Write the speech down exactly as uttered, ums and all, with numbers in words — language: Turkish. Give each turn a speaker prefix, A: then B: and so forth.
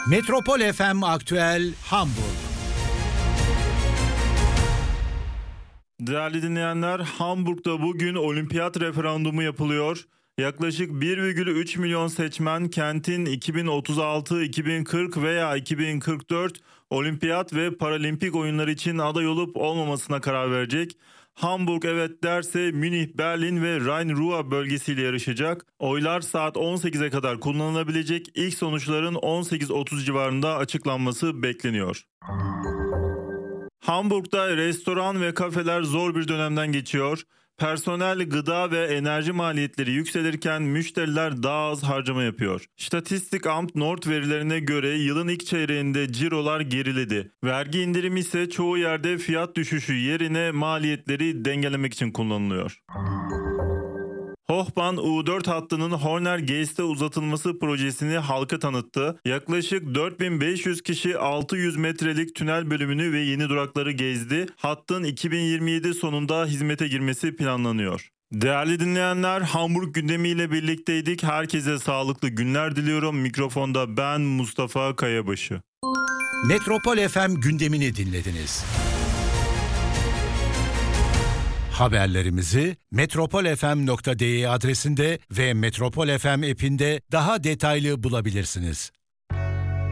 A: Metropol F M Aktüel Hamburg.
B: Değerli dinleyenler, Hamburg'da bugün olimpiyat referandumu yapılıyor. Yaklaşık bir virgül üç milyon seçmen kentin iki bin otuz altı, iki bin kırk veya iki bin kırk dört olimpiyat ve paralimpik oyunları için aday olup olmamasına karar verecek. Hamburg evet derse Münih, Berlin ve Rhein-Ruhr bölgesiyle yarışacak. Oylar saat on sekize kadar kullanılabilecek. İlk sonuçların on sekiz otuz civarında açıklanması bekleniyor. Hamburg'da restoran ve kafeler zor bir dönemden geçiyor. Personel, gıda ve enerji maliyetleri yükselirken müşteriler daha az harcama yapıyor. Statistikamt Nord verilerine göre yılın ilk çeyreğinde cirolar geriledi. Vergi indirimi ise çoğu yerde fiyat düşüşü yerine maliyetleri dengelemek için kullanılıyor. Hochbahn U dört hattının Horner Geest'e uzatılması projesini halka tanıttı. Yaklaşık dört bin beş yüz kişi altı yüz metrelik tünel bölümünü ve yeni durakları gezdi. Hattın iki bin yirmi yedi sonunda hizmete girmesi planlanıyor. Değerli dinleyenler, Hamburg gündemiyle birlikteydik. Herkese sağlıklı günler diliyorum. Mikrofonda ben Mustafa Kayabaşı.
A: Metropol F M gündemini dinlediniz. Haberlerimizi metropol f m nokta d e adresinde ve Metropol F M app'inde daha detaylı bulabilirsiniz.